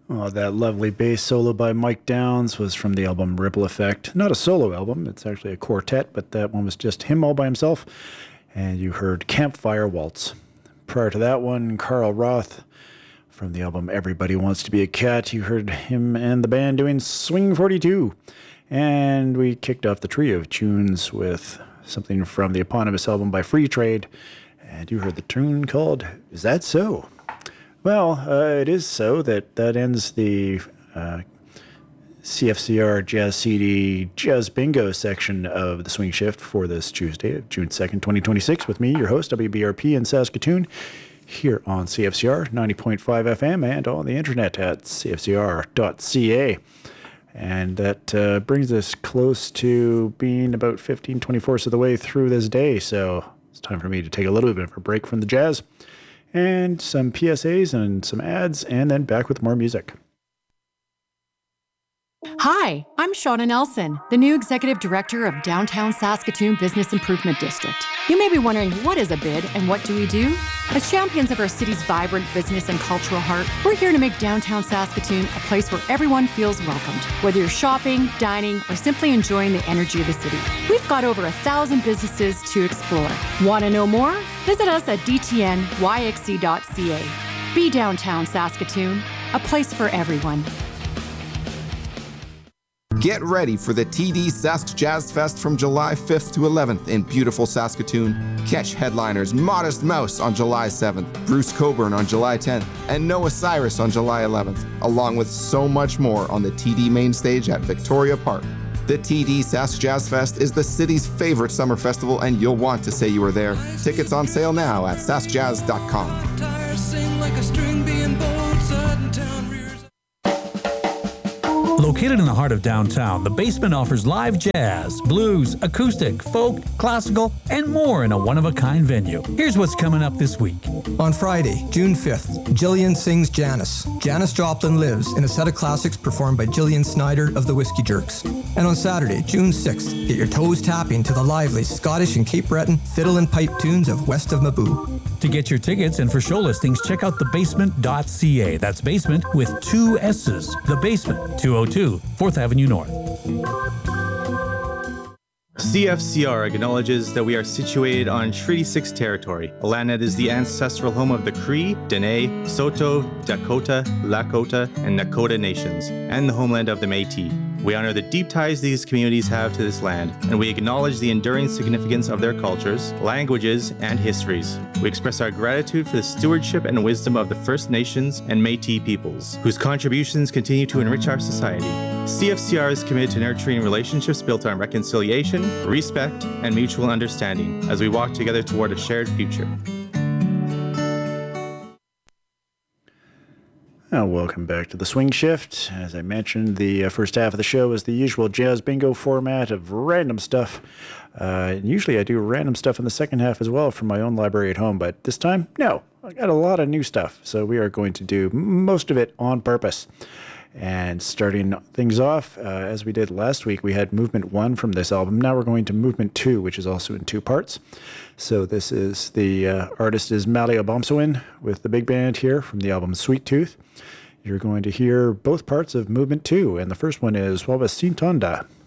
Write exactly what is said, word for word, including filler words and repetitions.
Oh, that lovely bass solo by Mike Downs was from the album Ripple Effect. Not a solo album, it's actually a quartet, but that one was just him all by himself. And you heard Campfire Waltz. Prior to that one, Carl Roth from the album Everybody Wants to Be a Cat. You heard him and the band doing Swing forty-two. And we kicked off the trio of tunes with something from the eponymous album by Free Trade. And you heard the tune called Is That So? Well, uh, it is so that that ends the uh, C F C R Jazz C D Jazz Bingo section of the Swing Shift for this Tuesday, June second, twenty twenty-six, with me, your host, W B R P in Saskatoon, here on C F C R ninety point five F M and on the internet at c f c r dot c a. And that uh, brings us close to being about fifteen, twenty-fourths of the way through this day, so it's time for me to take a little bit of a break from the jazz. And some P S As and some ads, and then back with more music. Hi, I'm Shauna Nelson, the new Executive Director of Downtown Saskatoon Business Improvement District. You may be wondering, what is a B I D and what do we do? As champions of our city's vibrant business and cultural heart, we're here to make downtown Saskatoon a place where everyone feels welcomed, whether you're shopping, dining, or simply enjoying the energy of the city. We've got over a thousand businesses to explore. Want to know more? Visit us at d t n y x c dot c a. Be Downtown Saskatoon, a place for everyone. Get ready for the T D Sask Jazz Fest from July fifth to eleventh in beautiful Saskatoon. Catch headliners Modest Mouse on July seventh, Bruce Coburn on July tenth, and Noah Cyrus on July eleventh, along with so much more on the T D main stage at Victoria Park. The T D Sask Jazz Fest is the city's favorite summer festival, and you'll want to say you were there. Tickets on sale now at sask jazz dot com. Located in the heart of downtown, the Basement offers live jazz, blues, acoustic, folk, classical, and more in a one-of-a-kind venue. Here's what's coming up this week. On Friday, June fifth, Jillian sings Janice. Janis Joplin Lives in a set of classics performed by Jillian Snyder of the Whiskey Jerks. And on Saturday, June sixth, get your toes tapping to the lively Scottish and Cape Breton fiddle and pipe tunes of West of Maboo. To get your tickets and for show listings, check out the basement dot c a. That's basement with two S's. The Basement, two oh two fourth Avenue North. C F C R acknowledges that we are situated on Treaty six territory, a land that is the ancestral home of the Cree, Dene, Saulteaux, Dakota, Lakota, and Nakota nations, and the homeland of the Métis. We honor the deep ties these communities have to this land, and we acknowledge the enduring significance of their cultures, languages, and histories. We express our gratitude for the stewardship and wisdom of the First Nations and Métis peoples, whose contributions continue to enrich our society. C F C R is committed to nurturing relationships built on reconciliation, respect, and mutual understanding as we walk together toward a shared future. Uh, welcome back to the Swing Shift. As I mentioned, the uh, first half of the show is the usual jazz bingo format of random stuff. Uh, and usually I do random stuff in the second half as well from my own library at home, but this time, no. I got a lot of new stuff, so we are going to do most of it on purpose. And starting things off, uh, as we did last week, we had Movement one from this album. Now we're going to Movement two, which is also in two parts. So this is, the uh, artist is Malia Bomsawin with the big band here from the album Sweet Tooth. You're going to hear both parts of Movement two, and the first one is Wawasintonda.